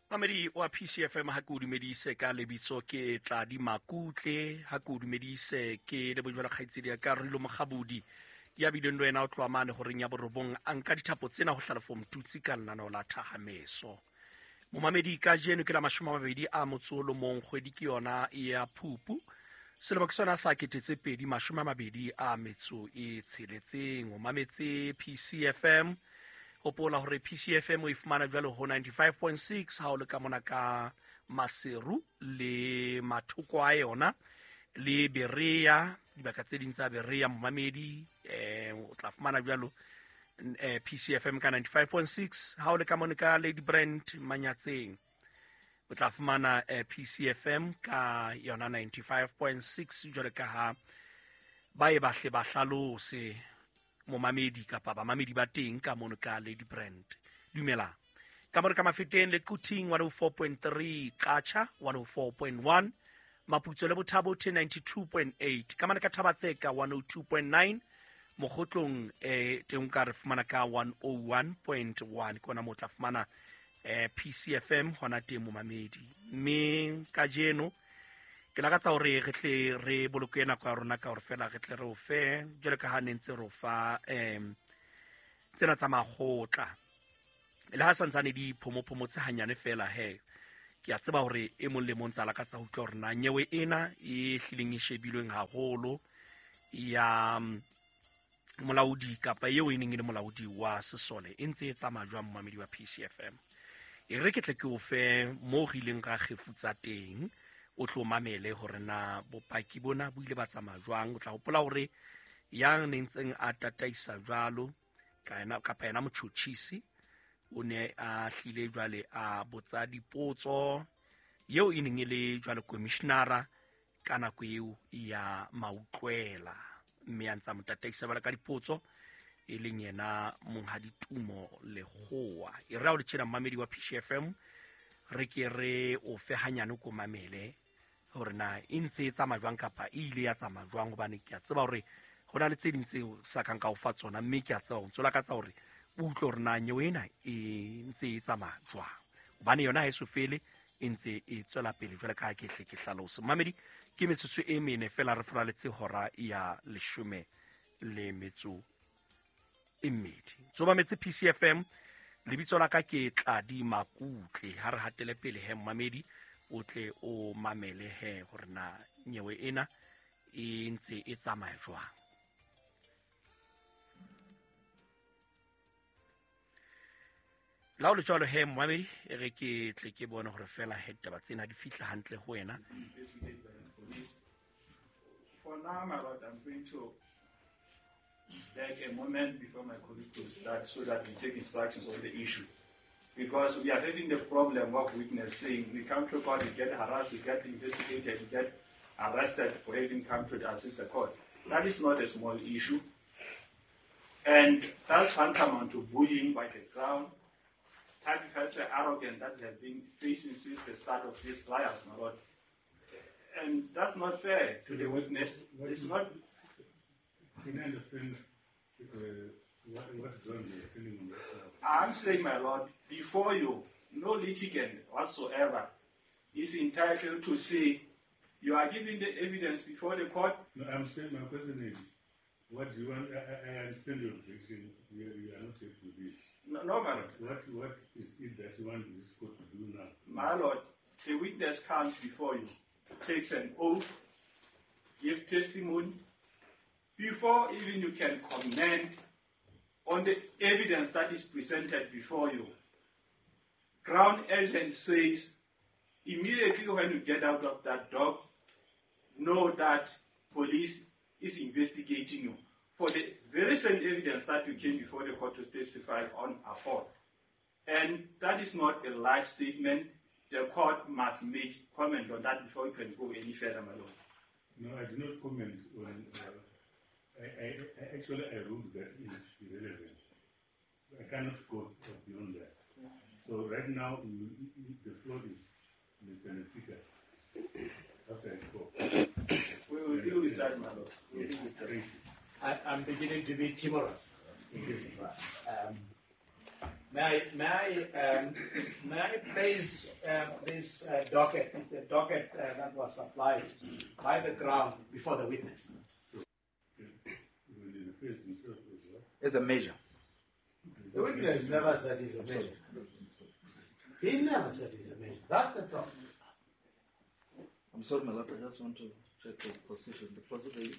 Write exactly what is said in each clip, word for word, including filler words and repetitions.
Mamedi wa P C F M ha ke o dumedise ka lebitso ke Tladi Makutle, ha ke o dumedise ke le bojwala kgaitsedi ya Karolo Mogabudi ya bidendo ena o tloa mane horeng ya borobong a nka dithapo tsena ho hlalefo mtutsi ka lenaneo la Thahameso. Momamedi ka jeno ke la mashome a mabedi a motso o le mong, kgwedi ke yona ya Phupu, selemo ke sona sa ketetse pedi mashome a mabedi a metso e tsheletseng. O mametse P C F M, hopola hore P C F M o ifumana jwale ho ninety-five point six ha o le ka mona ka Maseru le Mathoko a yona le Berea, dibaka tse ding tsa Berea momamedi eh o tla fumana jwalo eh, P C F M ka ninety-five point six ha o le ka mona ka Lady Brand Manyatseng o tla fumana eh, P C F M ka yona ninety-five point six jwale ka ha ba e bahle ba hlalose momamedi kapa ba mamedi ba teng ka mona ka Lady Brand. Dumela ka mona ka Mafeteng le Kuting one oh four point three, Qacha one oh four point one, Maputswe le Bothabo ninety-two point eight, ka mona ka Thabatseka one oh two point nine, Mogotlong eh teng ka re fumana ka one oh one point one, kona mo tla fumana eh P C F M hona teng momamedi. Me ka jeno ke la ka tsa hore re tle re boloke nako ya rona ka hore fela re tle re o fe jwale ka ha nentse ro fa em tsena tsa magotla le ha santsane di phomophomo tse hanyane fela he ke a tseba hore e mong le mong tsala ka tsa utlwa hore na nyewe ena e hlileng e shebilweng haholo ya molaodi kapa eo e neng e le molaodi wa Sesole e ntse e tsamaya jwang momamedi wa P C F M. E re ke tle ke o fe mo re ileng ra khefutsa teng o tlo mamele hore na bopaki bona bo ile ba tsamaya jwang. O tla hopola hore yang nentseng a tataisa jwalo ka ena kapa ena motjhotjhisi o ne a hlile jwale a botsa dipotso yeo e neng e le jwale commissionera ka nako eo ya Mautlwela, mme a ntsa mo tataisa bala ka dipotso e leng yena Monghaditumo Lekgowa. E re ha o le tjena mmamedi wa P C F M re ke re o fe hanyane ko mamele hore na e ntse e tsamaya jwang kapa e ile ya tsamaya jwang, hobane ke a tseba hore ho na le tse ding tseo sa kang ka o fa tsona, mme ke a tseba ho ntsola ka tsa hore o utlwe hore na nyewe ena e ntse e tsamaya jwang, hobane yona ha e so fele e ntse e tswela pele jwale ka ha ke hle ke hlalose. Mmamedi ke metsotso e mene fela re furaletse hora ya leshome le metso e mmedi. Tsoba metse P C F M, lebitso la ka ke Tladi Makutle. Ha re hatele pele he mmamedi o tle o mamele he hore na nyewe ena e ntse e tsamaya jwang. La o le jwalo he mmamedi e re ke tle ke bone hore fela he taba tsena di fihla hantle ho wena. For now, my lord, I'm going to take a moment before my colleague will start so that we take instructions on the issue. Because we are having the problem of witnessing. We come to court, we get harassed, we get investigated, we get arrested for having come to the assistant court. That is not a small issue. And that's tantamount to bullying by the ground. That has the arrogance that we have been facing since the start of these trials, my lord. And that's not fair to the witness. It's not. Can I understand uh, what, what's going on? I'm saying, my lord, before you, no litigant whatsoever is entitled to say you are giving the evidence before the court. No, I'm saying my question is, what do you want? I, I understand your objection. You, you are not able to do this. No, no, my lord. What, what is it that you want this court to do now? My lord, the witness comes before you, takes an oath, gives testimony, before even you can comment on the evidence that is presented before you. Crown agent says, immediately when you get out of that dock, know that police is investigating you for the very same evidence that you came before the court to testify on afford. And that is not a live statement. The court must make comment on that before you can go any further, my lord. No, I do not comment on. Uh, I, I, I actually I ruled that is irrelevant. I cannot go beyond that. So right now, you, you, the floor is Mister Netsika. After I spoke. We will deal with that, my lord. We will deal with that. I, I'm beginning to be timorous in this. Um, May I, may I, um, may I place uh, this uh, docket, the docket uh, that was supplied by the Crown before the witness? It's a measure. The witness never said it's a measure. He never said it's a measure. That's the problem. I'm sorry, my lord, I just want to check the position. The position.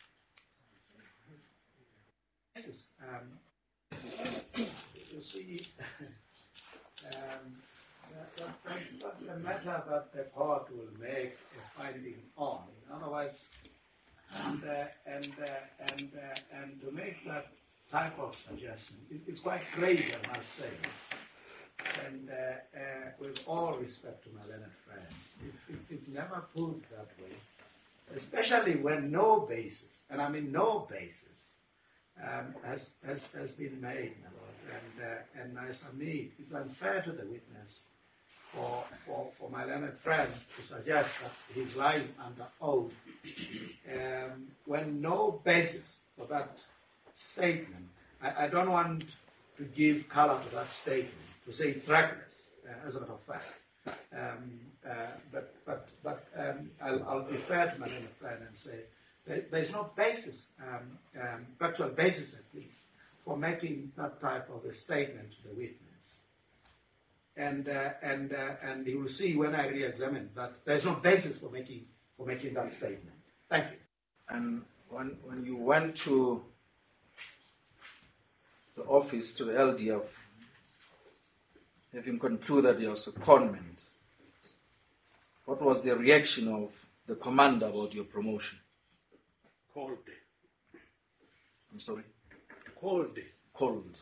Um, you see, um, that, that, that, that's a matter that the court will make a finding on. In other words, and uh, and uh, and uh, and to make that type of suggestion, it's, it's quite grave, I must say. And uh, uh, with all respect to my learned friend, it's, it's, it's never put that way, especially when no basis, and I mean no basis, um, has, has has been made. And uh, and I submit it's unfair to the witness for, for for my learned friend to suggest that he's lying under oath um, when no basis for that statement. I, I don't want to give color to that statement, to say it's reckless, uh, as a matter of fact. Um, uh, but but but um, I'll, I'll defer to my learned friend and say there, there's no basis, um, um, factual basis at least, for making that type of a statement to the witness. And uh, and uh, and you will see when I re-examine that there's no basis for making for making that statement. Thank you. And when when you went to the office, to the L D F, having concluded there was a conment, what was the reaction of the commander about your promotion? Cold. I'm sorry? Cold. Cold.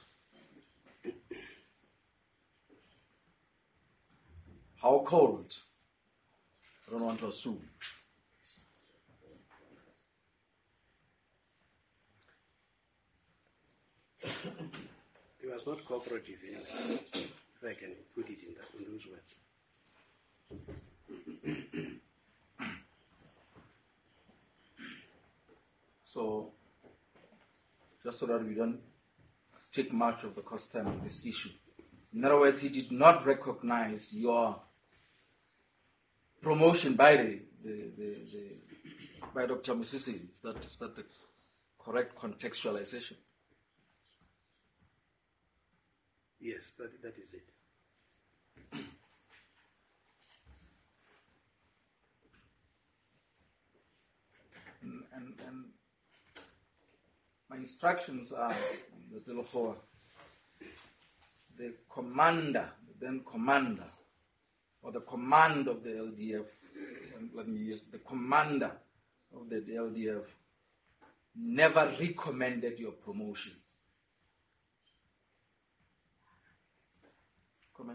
How cold? I don't want to assume. He was not cooperative anyway, if I can put it in, that, in those words. So, just so that we don't take much of the cost time on this issue. In other words, he did not recognize your promotion by the, the, the, the by Doctor Musisi. Is that, is that the correct contextualization? Yes, that, that is it. And, and, and my instructions are, the Telokgolo, the commander, the then commander, or the command of the L D F, let me use the commander of the L D F, never recommended your promotion. Comment?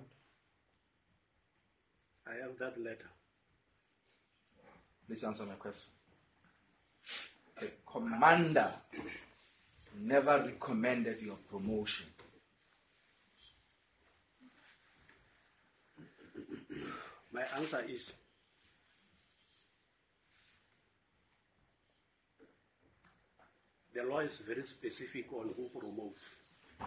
I have that letter. Please answer my question. The commander never recommended your promotion. My answer is the law is very specific on who promotes.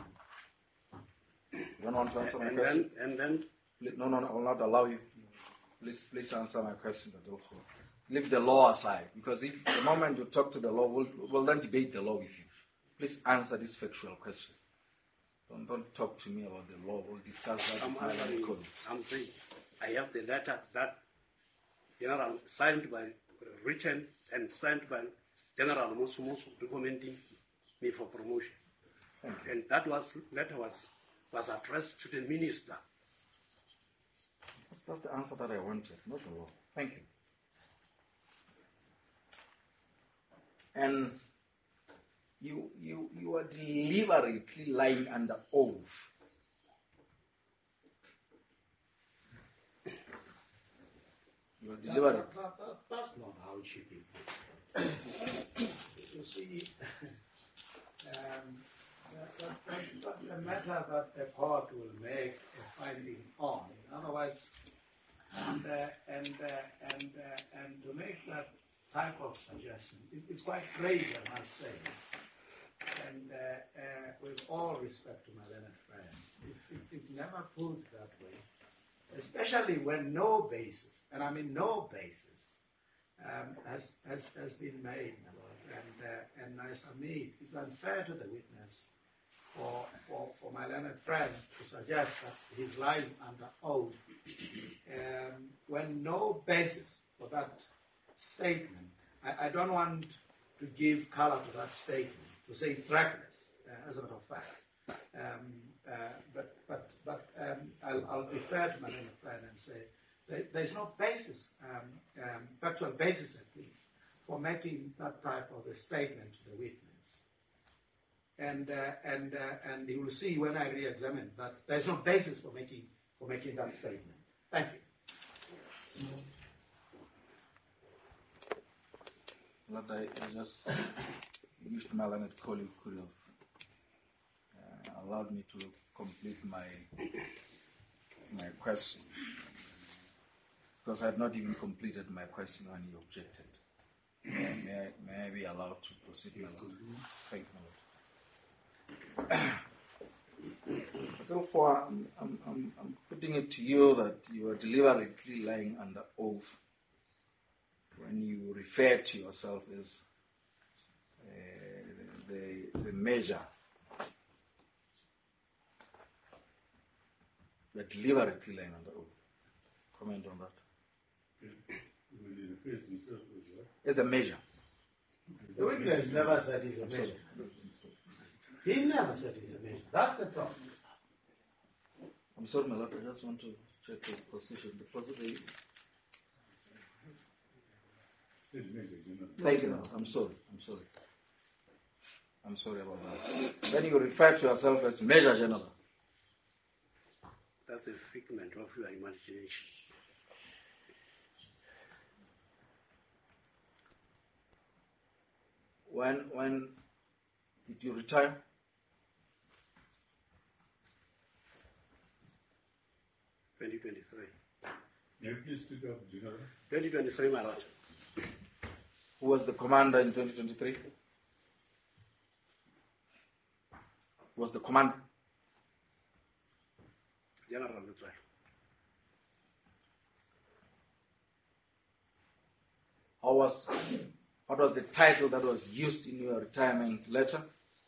You don't want to answer my and question? Then, and then, no, no, no, I will not allow you. Please, please answer my question. Leave the law aside, because if the moment you talk to the law, we'll, we'll then debate the law with you. Please answer this factual question. Don't, don't talk to me about the law. We'll discuss that I'm, with my answering, colleagues. I'm saying I have the letter that General signed by, written and signed by General Musu Musu recommending me for promotion. And that was letter was was addressed to the minister. That's, that's the answer that I wanted, not the law. Thank you. And you you you are deliberately lying under oath. You are deliberately. That, that, that, that's not how it should be. You see, um, that, that, that, that's a matter that the court will make a finding on. In other words, and uh, and uh, and uh, and to make that type of suggestion, it's, it's quite grave, I must say. and uh, uh, with all respect to my learned friend, if, if it's never put that way, especially when no basis, and I mean no basis, um, has, has, has been made, my lord, and, uh, and I submit it's unfair to the witness for, for, for my learned friend to suggest that he's lying under oath um, when no basis for that statement. I, I don't want to give color to that statement, to say it's reckless, uh, as a matter of fact. Um, uh, but but, but um, I'll, I'll defer to my learned friend and say there, there's no basis, um, um, factual basis at least, for making that type of a statement to the witness. And uh, and uh, and you will see when I re-examine that there's no basis for making for making that statement. Thank you. Lord, I, I just wish my learned colleague could have uh, allowed me to complete my my question, because I had not even completed my question when he objected. May, I- may, I, may I be allowed to proceed, my Lord? Thank you, my Lord. Therefore, I'm, I'm, I'm, I'm putting it to you that you are deliberately lying under oath when you refer to yourself as uh, the, the measure. You are deliberately lying under oath. Comment on that. When he refers to himself as what? As the measure. The witness never said he's a measure. He never said he's a measure. That's the problem. I'm sorry, my Lord, I just want to check the position. The position. Said Major General. Thank you, Lord. I'm sorry. I'm sorry. I'm sorry about that. When you refer to yourself as Major General, That's a figment of your imagination. when when did you retire? twenty twenty-three. May you please speak up, General? twenty twenty-three, my lord. Who was the commander in twenty twenty-three? Who was the commander? General Lutsai. How was, what was the title that was used in your retirement letter?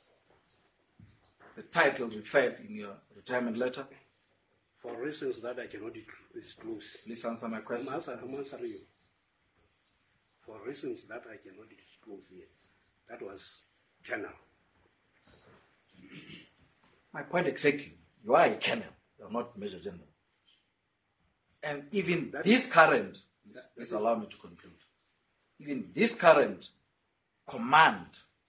The title referred in your retirement letter? For reasons that I cannot disclose. Please answer my I'm, question. answer, I'm answering you. For reasons that I cannot disclose here. That was General. My point exactly. You are a colonel. You are not Major General. And even That- this current, please, that- please that is- allow me to conclude. Even this current command,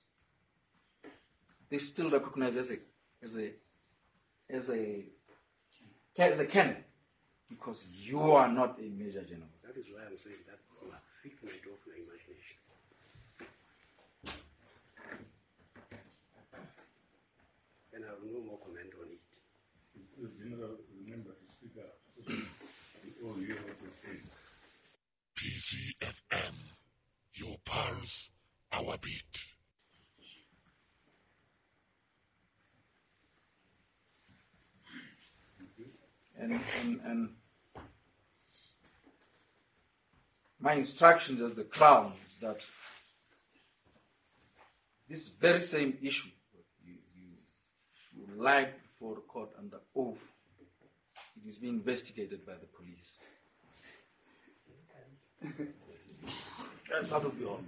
they still recognize as a as a as a as a colonel, because you are not a Major General. That is why I'm saying that you are figment of your imagination. And I have no more comment on it. Please, General, remember to speak up so that we all hear what you're saying. P C F M, your pulse, our beat. And, and, and my instructions as the Crown is that this very same issue, you, you, you lied before the court under oath, it is being investigated by the police. Yes, that would be all.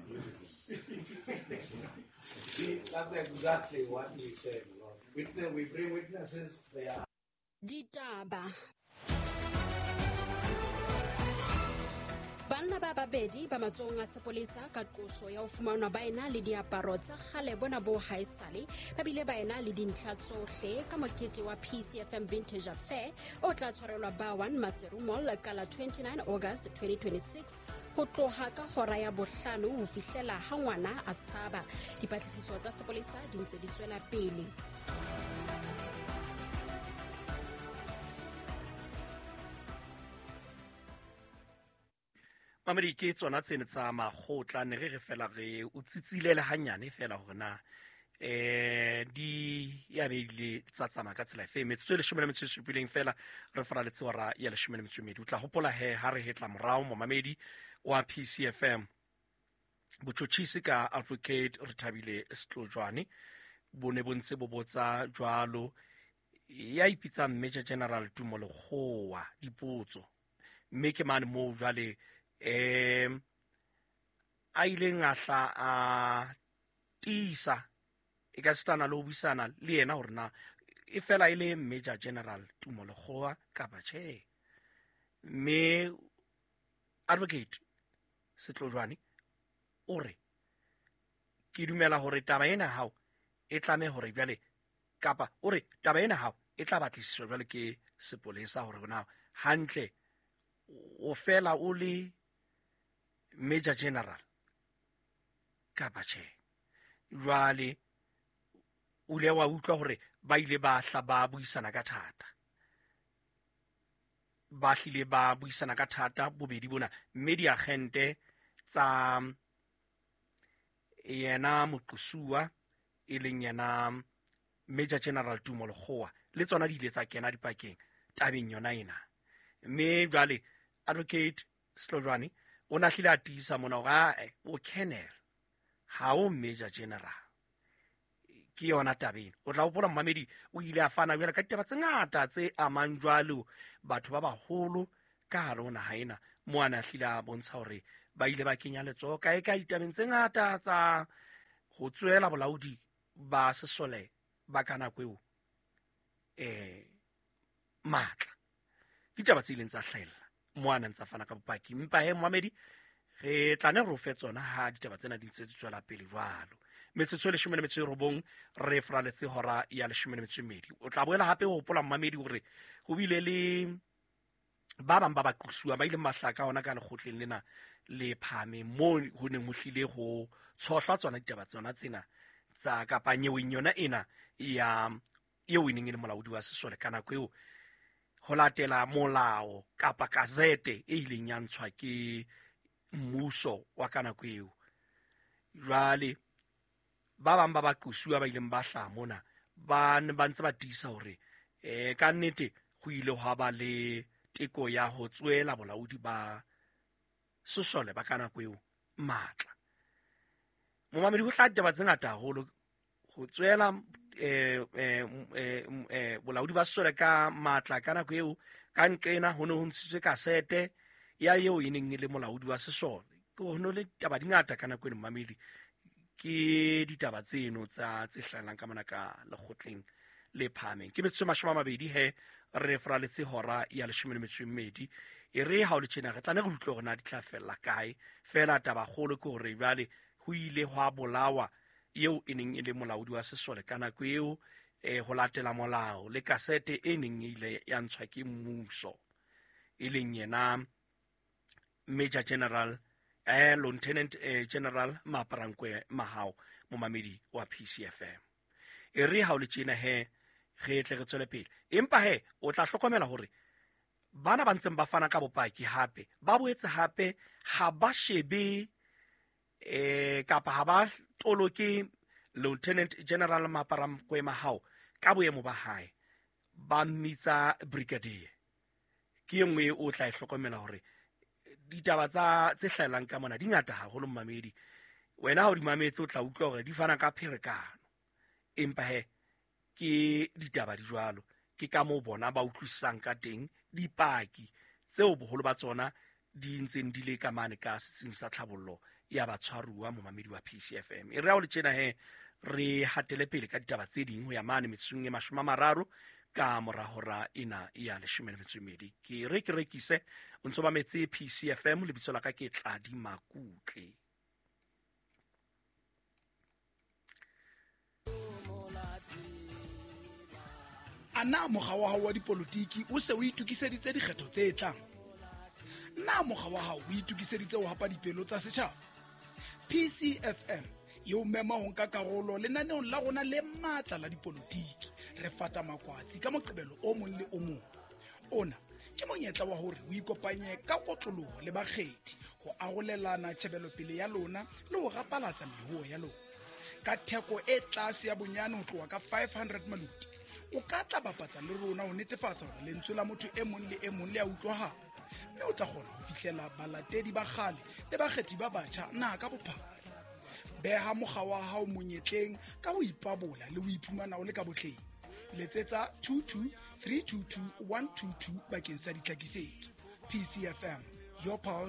See, that's exactly what we said, Lord. Witness, we bring witnesses, they are. Ditaba. Banna ba babedi ba matsong a sepolesa ka qoso ya ho fumanwa ba ena le diaparo tsa kgale bona bo haesale ba bile ba ena le dintlha tsohle ka mokete wa P C F M Vintage Affair o tla tshwarelwa ba one Maseru Mall ka la twenty-nine August twenty twenty-six ho tloha ka hora ya bohlano ho fihlela ha ngwana a tshaba. Dipatlisiso tsa sepolesa di ntse di tswela pele. Mamedi ke tsona tsene tsa magotla ne re re fela re o tsitsile le hanyane fela hore na eh di ya be ile tsa tsama ka tsela fe metsotso e leshome le metso e supileng fela re fara le tsora ya leshome le metso e mmedi o tla hopola he ha re hetla morao momamedi wa P C F M botšhotšhisi ka Advocate Rethabile Setlojwane bone bontse bo botsa jwalo ya ipitsa Major General Tumolekgowa dipotso mme ke mane mo jwale em a ile ngahla a tisa e ka stana lo buisana le yena hore na e fela ile Major General Tumolekgowa ka ba tjhe me Advocate Setlojwane ore ke dumela hore taba ena hao e tlame hore bjale kapa ore taba ena hao e tla batlisiswa jwale ke sepolesa hore bona hantle o fela o le Major General kapa tjhe jwale o le wa utlwa hore ba ile ba hla ba buisana ka thata ba hlile ba buisana ka thata bobedi bona mme di agente tsa yena moqosua e leng yena Major General Tumolekgowa le tsona di ile tsa kena dipakeng tabeng yona ena mme jwale Advocate Setlojwane o na hlile a tisa mona ga o Colonel ha o Major General ke yona tabeng o tla hopola mmamedi o ile a fana jwale ka ditaba tse ngata tse amang jwalo batho ba baholo ka hare ho naha ena mo ana hlile a bontsha hore ba ile ba kenya letsoho ka e ka ditabeng tse ngata tsa ho tswela bolaodi ba sesole ba kana kweo eh matla ditaba tse ileng tsa hlahella mo ana ntsa fana ka bopaki mpa he Mohamedi re tla ne ro fetsona ha ditaba tsena di ntse di tswela pele jwalo metsotso le leshome le metso e robong re fraletse hora ya leshome le metso e mmedi o tla boela hape ho hopola Mohamedi hore ho bile le ba bang ba ba qosua ba ile mahlaka hona ka lekgotleng lena le phame mo ho ne mo hlile ho tshohlwa tsona ditaba tsona tsena tsa kapa nyeweng yona ena ya e winning le molaodi wa sesole kana kweo ho latela molao kapa gazette e ileng ya ntshwa ke mmuso wa kana kweo jwale ba bang ba ba qosua ba ileng ba hla mona ba ne ba ntse ba tisa hore eh ka nnete ho ile ho ba le teko ya ho tswela bolaodi ba sesole ba kana kweo matla Mohamedi ho hla ditaba tse ngata haholo ho tswela eh eh eh bolaodi ba sesole ka matla kana kweo ka nqena ho ne ho ntshitswe ka sete ya eo e neng le molaodi wa sesole ke ho no le taba di ngata kana kweno Mohamedi ke ditaba tseno tsa tse hlalang ka mona ka lekgotleng le phameng ke metso mashome a mabedi he re fraletse hora ya leshome le metso e mmedi e re ha o le tjena re tla ne go utlwa hore na di tla fella kae fela taba kgolo ke hore jwale ho ile ho bolawa eo e neng e le molaodi wa sesole kana kweo eh ho latela molao le kasete e neng ile ya ntshwa ke mmuso e leng yena Major General eh Lieutenant eh, General Maparankwe Mahao Momamedi wa P C F M e re ha o le tjena he re tle re tswele pele empa he o tla hlokomela hore bana ba ntseng ba fana ka bopaki hape ba boetse hape ha ba shebe eh kapa ha ba toloke Lieutenant General Maparankwe Mahao ka boemo ba hae ba mmitsa brigadier ke engwe o tla hlokomela hore ditaba tsa tse hlaelang ka mona di ngata haholo Mmamedi wena ha o di mametse o tla utlwa hore di fana ka pherekano empa he ke ditaba di jwalo ke ka mo bona ba utlwisang ka teng dipaki tseo boholo ba tsona di ntseng di le ka mane ka setsing sa tlhabollo ya batshwaruwa Momamedi wa P C F M e re ha o le tjena he re hatele pele ka ditaba tse ding ho ya mane metsong e mashome a mararo ka morahora ina ya leshome le metso e mmedi ke re ke rekise o ntso ba metse P C F M le bitso la ka ke Tladi Makutle ana mogwa wa hao wa dipolotiki o se o itukiseditse dikgetho tse tlang na mogwa wa hao o itukiseditse ho hapa dipelo tsa setjhaba P C F M yo mema ho nka karolo lenaneong la rona le matla la dipolotiki re fata makwatsi ka moqebelo o mong le o mong ona ke monyetla wa hore o ikopanye ka kotloloho le bakgethi ho arolelana tshebelo pele ya lona le ho rapalatsa mehuo ya lona ka theko e tlase ya bonyane ho tloha ka five hundred maluti o ka tla bapatsa le rona ho netefatsa hore lentswe la motho e mong le e mong le a utlwahala, mme o tla kgona ho fihlela balatedi ba kgale le bakgethi ba batjha naha ka bophara. Beha mokga wa hao monyetleng ka ho ipabola le ho iphumana o le ka botleng. Letsetsa two two three two two one two two bakeng sa ditlhakisetso. P C F M, your power.